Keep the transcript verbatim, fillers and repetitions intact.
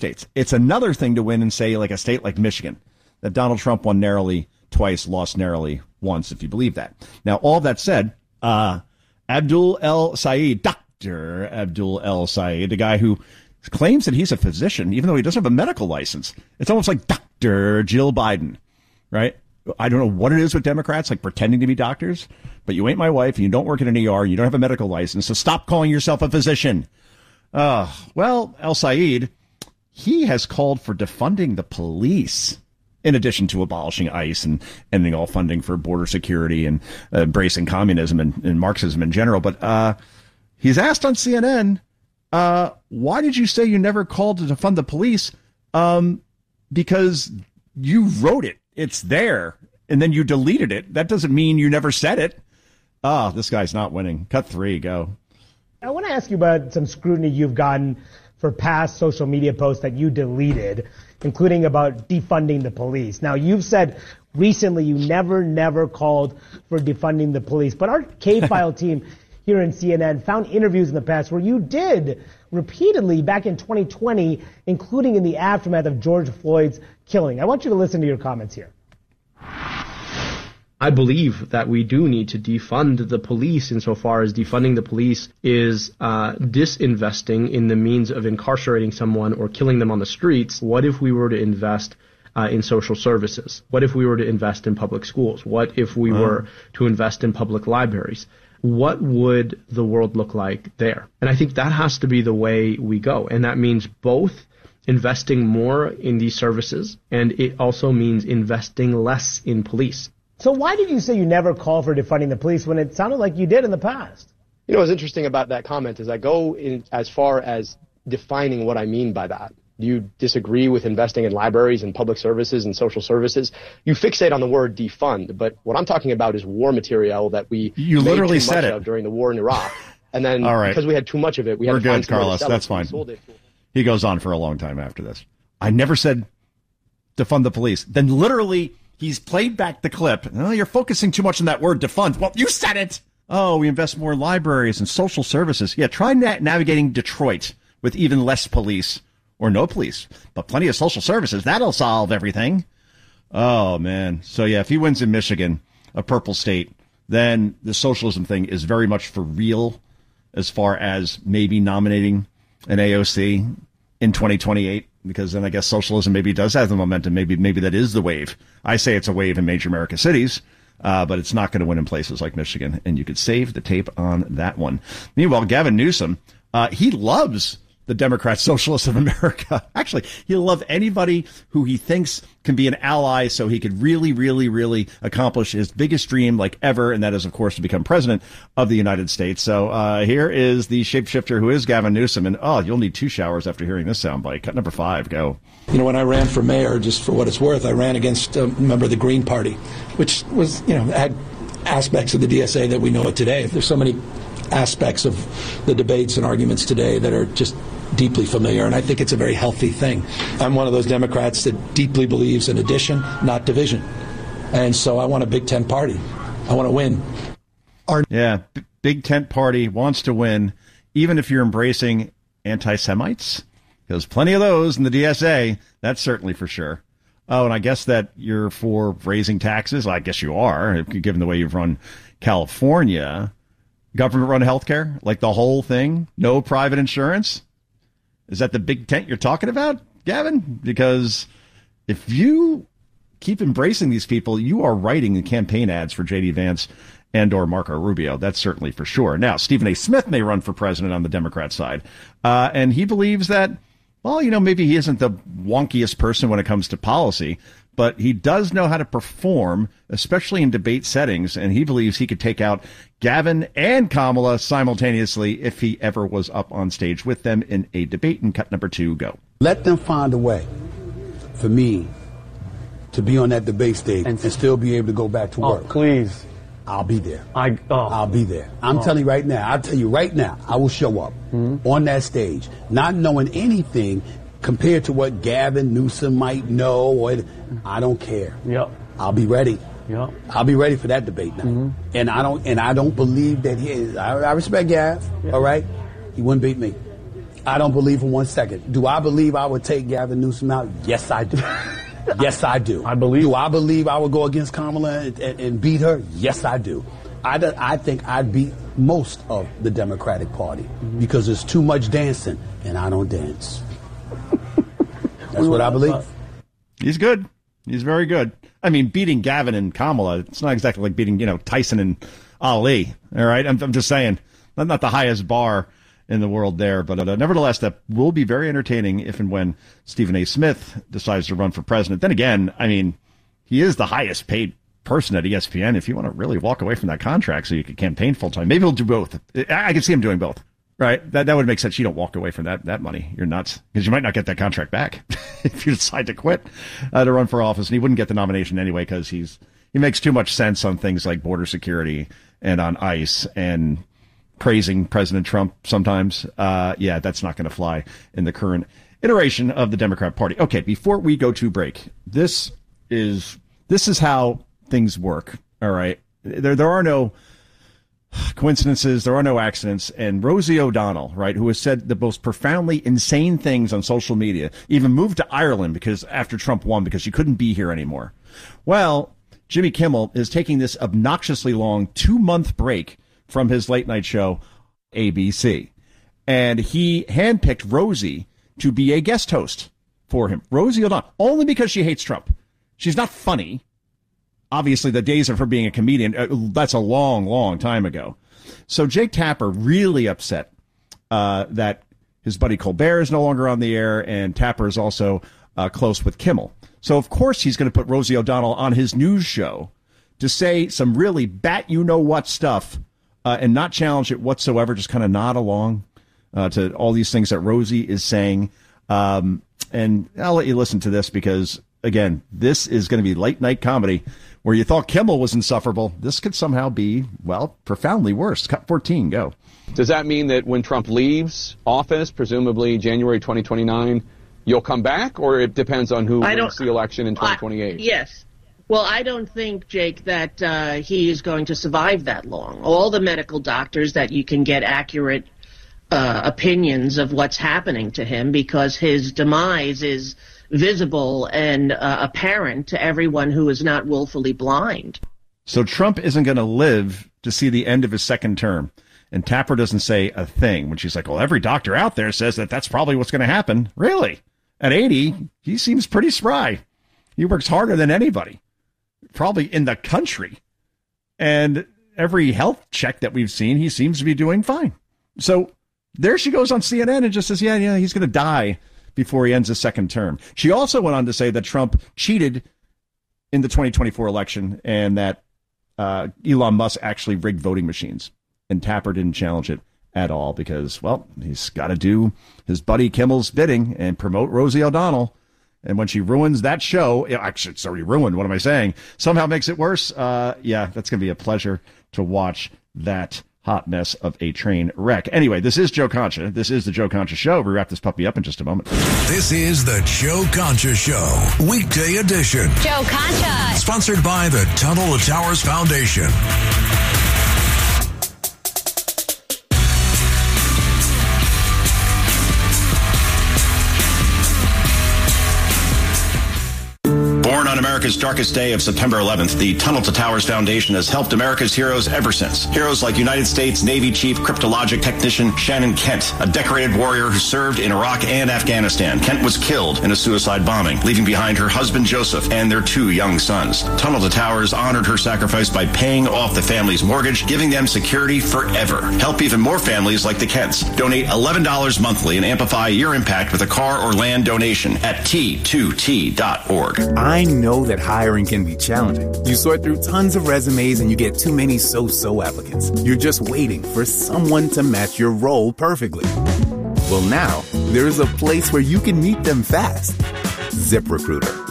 states. It's another thing to win in, say, like a state like Michigan, that Donald Trump won narrowly twice, lost narrowly once, if you believe that. Now, all that said, uh, Abdul El Sayed, Doctor Abdul El Sayed, the guy who claims that he's a physician, even though he doesn't have a medical license. It's almost like Doctor Jill Biden, right? I don't know what it is with Democrats, like pretending to be doctors, but you ain't my wife, and you don't work in an E R, and you don't have a medical license, so stop calling yourself a physician. Uh, well, El Sayed, he has called for defunding the police, in addition to abolishing ICE and ending all funding for border security and uh, embracing communism and, and Marxism in general. But uh, he's asked on C N N, uh, why did you say you never called to defund the police? Um, because you wrote it. It's there. And then you deleted it. That doesn't mean you never said it. Ah, oh, this guy's not winning. Cut three, go. I want to ask you about some scrutiny you've gotten for past social media posts that you deleted, including about defunding the police. Now, you've said recently you never, never called for defunding the police, but our K-File team here in C N N found interviews in the past where you did repeatedly back in twenty twenty, including in the aftermath of George Floyd's killing. I want you to listen to your comments here. I believe that we do need to defund the police insofar as defunding the police is uh, disinvesting in the means of incarcerating someone or killing them on the streets. What if we were to invest uh, in social services? What if we were to invest in public schools? What if we uh-huh. were to invest in public libraries? What would the world look like there? And I think that has to be the way we go. And that means both investing more in these services, and it also means investing less in police. So why did you say you never call for defunding the police when it sounded like you did in the past? You know, what's interesting about that comment is I go in as far as defining what I mean by that. Do you disagree with investing in libraries and public services and social services? You fixate on the word defund, but what I'm talking about is war material that we you made literally too said much it of during the war in Iraq. And then All right. because we had too much of it, we We're had to find good, Carlos. That's fine. He goes on for a long time after this. I never said defund the police. Then literally he's played back the clip. Oh, you're focusing too much on that word defund. Well, you said it. Oh, we invest more in libraries and social services. Yeah, try na- navigating Detroit with even less police or no police, but plenty of social services. That'll solve everything. Oh, man. So, yeah, if he wins in Michigan, a purple state, then the socialism thing is very much for real as far as maybe nominating an A O C in twenty twenty-eight, because then I guess socialism maybe does have the momentum. Maybe maybe that is the wave. I say it's a wave in major American cities, uh, but it's not going to win in places like Michigan. And you could save the tape on that one. Meanwhile, Gavin Newsom, uh, he loves the Democrat Socialists of America. Actually, he'll love anybody who he thinks can be an ally so he could really, really, really accomplish his biggest dream like ever, and that is, of course, to become president of the United States. So uh, here is the shapeshifter who is Gavin Newsom, and oh, you'll need two showers after hearing this soundbite. Cut number five, go. You know, when I ran for mayor, just for what it's worth, I ran against a member of the Green Party, which was, you know, had aspects of the D S A that we know it today. There's so many aspects of the debates and arguments today that are just deeply familiar, and I think it's a very healthy thing. I'm one of those Democrats that deeply believes in addition, not division. And so I want a big tent party. I want to win. Our- yeah, b- big tent party wants to win, even if you're embracing anti-Semites. There's plenty of those in the D S A, that's certainly for sure. Oh, and I guess that you're for raising taxes. I guess you are, given the way you've run California. Government-run health care, like the whole thing, no private insurance. Is that the big tent you're talking about, Gavin? Because if you keep embracing these people, you are writing the campaign ads for J D Vance and or Marco Rubio. That's certainly for sure. Now, Stephen A. Smith may run for president on the Democrat side. Uh, and he believes that, well, you know, maybe he isn't the wonkiest person when it comes to policy, but he does know how to perform, especially in debate settings. And he believes he could take out Gavin and Kamala simultaneously if he ever was up on stage with them in a debate. And cut number two, go. Let them find a way for me to be on that debate stage and, and still be able to go back to work. Oh, please. I'll be there. I, oh. I'll be there. I'm oh. telling you right now, I'll tell you right now, I will show up mm-hmm. on that stage, not knowing anything compared to what Gavin Newsom might know. Or I don't care. Yep. I'll be ready. Yep. I'll be ready for that debate now. Mm-hmm. And I don't and I don't believe that he is. I, I respect Gav, yep. all right? He wouldn't beat me. I don't believe for one second. Do I believe I would take Gavin Newsom out? Yes, I do. Yes, I do. I believe. Do I believe I would go against Kamala and, and, and beat her? Yes, I do. I, do, I think I'd beat most of the Democratic Party mm-hmm. because there's too much dancing, and I don't dance. That's what I believe. He's good. He's very good. I mean, beating Gavin and Kamala, it's not exactly like beating, you know, Tyson and Ali. All right. I'm, I'm just saying, not, not the highest bar in the world there. But uh, nevertheless, that will be very entertaining if and when Stephen A. Smith decides to run for president. Then again, I mean, he is the highest paid person at E S P N. If you want to really walk away from that contract so you can campaign full time, maybe he'll do both. I, I can see him doing both. Right. That that would make sense. You don't walk away from that, that money. You're nuts, because you might not get that contract back if you decide to quit uh, to run for office. And he wouldn't get the nomination anyway, because he's he makes too much sense on things like border security and on ICE and praising President Trump sometimes. Uh, yeah, that's not going to fly in the current iteration of the Democrat Party. OK, before we go to break, this is this is how things work. All right. There there are no coincidences, there are no accidents. And Rosie O'Donnell, right, who has said the most profoundly insane things on social media, even moved to Ireland because after Trump won because she couldn't be here anymore. Well, Jimmy Kimmel is taking this obnoxiously long two-month break from his late night show, A B C. And he handpicked Rosie to be a guest host for him. Rosie O'Donnell, only because she hates Trump. She's not funny. Obviously, the days of her being a comedian, uh, that's a long, long time ago. So Jake Tapper really upset uh, that his buddy Colbert is no longer on the air, and Tapper is also uh, close with Kimmel. So, of course, he's going to put Rosie O'Donnell on his news show to say some really bat-you-know-what stuff uh, and not challenge it whatsoever, just kind of nod along uh, to all these things that Rosie is saying. Um, and I'll let you listen to this because, again, this is going to be late-night comedy. Where you thought Kimmel was insufferable, this could somehow be, well, profoundly worse. Cut fourteen, go. Does that mean that when Trump leaves office, presumably January twenty twenty-nine, you'll come back, or it depends on who wins the election in twenty twenty-eight? I, yes. Well, I don't think, Jake, that uh, he is going to survive that long. All the medical doctors that you can get accurate uh, opinions of what's happening to him, because his demise is visible and uh, apparent to everyone who is not willfully blind. So Trump isn't going to live to see the end of his second term. And Tapper doesn't say a thing when she's like, well, every doctor out there says that that's probably what's going to happen. Really? At eighty, he seems pretty spry. He works harder than anybody, probably in the country. And every health check that we've seen, he seems to be doing fine. So there she goes on C N N and just says, yeah, yeah, he's going to die before he ends his second term. She also went on to say that Trump cheated in the twenty twenty-four election and that uh, Elon Musk actually rigged voting machines. And Tapper didn't challenge it at all because, well, he's got to do his buddy Kimmel's bidding and promote Rosie O'Donnell. And when she ruins that show, actually, it's already ruined. What am I saying? Somehow makes it worse. Uh, yeah, that's going to be a pleasure to watch that hot mess of a train wreck. Anyway, this is Joe Concha. This is the Joe Concha Show. We wrap this puppy up in just a moment. This is the Joe Concha Show, weekday edition. Joe Concha. Sponsored by the Tunnel to Towers Foundation. Born on America's darkest day of September eleventh, the Tunnel to Towers Foundation has helped America's heroes ever since. Heroes like United States Navy Chief Cryptologic Technician Shannon Kent, a decorated warrior who served in Iraq and Afghanistan. Kent was killed in a suicide bombing, leaving behind her husband Joseph and their two young sons. Tunnel to Towers honored her sacrifice by paying off the family's mortgage, giving them security forever. Help even more families like the Kents. Donate eleven dollars monthly and amplify your impact with a car or land donation at T two T dot org. I know that hiring can be challenging. You sort through tons of resumes and you get too many so-so applicants. You're just waiting for someone to match your role perfectly. Well, now, there's a place where you can meet them fast. ZipRecruiter.